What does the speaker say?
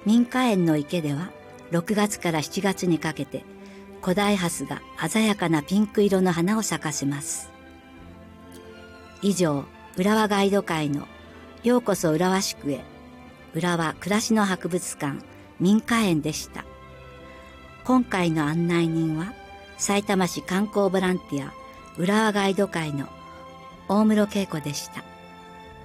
民家園の池では6月から7月にかけて古代ハスが鮮やかなピンク色の花を咲かせます。以上、浦和ガイド会のようこそ浦和宿へ、浦和暮らしの博物館民家園でした。今回の案内人はさいたま市観光ボランティア浦和ガイド会の大室恵子でした。